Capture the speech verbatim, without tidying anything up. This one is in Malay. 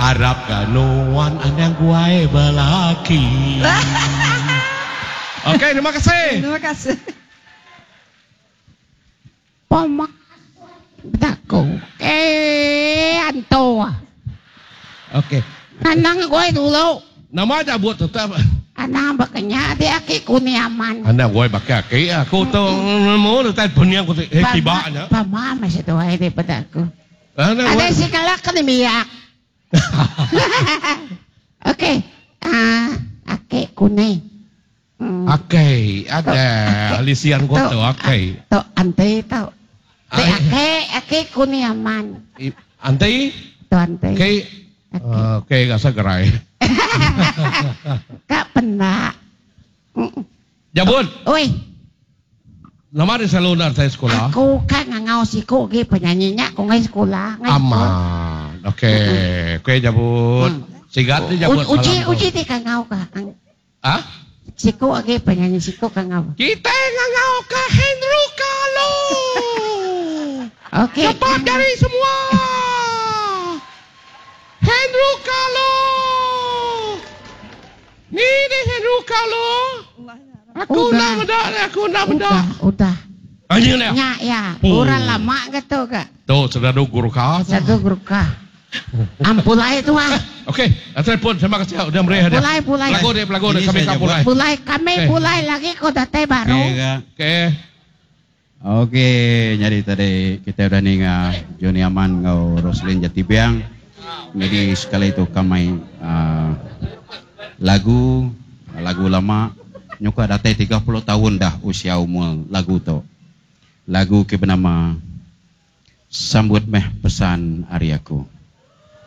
harap ganuan anang guai belaki. Oke, terima kasih. Terima kasih. Pomak dako. Eh, anto. Oke. Nanang gue dulu. Nama aja buat tetap. Anang bakanya dia aki kuniaman. Anang gue pakai aki. Aku tuh mau tetap punya aku tiba aja. Pama masih tuh ada pada aku. Anang Ada si kalak kan miyak. Oke. Ah, aki kuning. Oke, ada alisian gua tuh. Oke. Tuh ante tau. Te ake ake kuniaman. Ante? Tuh ante. Oke. Oke, gak segerai. Kak pernah. Jabun. Oi. Nama di selunar saya sekolah. Aku kan ngau si ko ge penyanyinya ko ngai sekolah. Aman. Oke. Oke, Jabun. Sigat di Jabun. Uji uji di ka ngau ka. Hah? Siko age penyanyi siko ka ngau. Kita ngau ka Henry Kalo. Oke. Cepat dari semua. Henry Kalo. Ini Henry Kalo. Aku nak benda, aku nak benda. Udah. Anjing ni. Ya ya. Orang lama gitu kak. Tuh, sudah ada guru kah? Satu guru kah. Ampulai itu ah. Oke, telepon. Terima kasih sudah meriah dia. Pulai pulai. Pelago deh, pelago deh. Kami kami pulai. Pulai kami pulai lagi kau date baru. Oke. Oke, jadi tadi kita udah ninga Joni Aman ngau Roslin Jatibiang. Jadi sekali itu kami uh, lagu lagu lama nyuka date tiga puluh tahun dah usia umur lagu tu. Lagu ke bernama Sambut Meh Pesan Ariaku.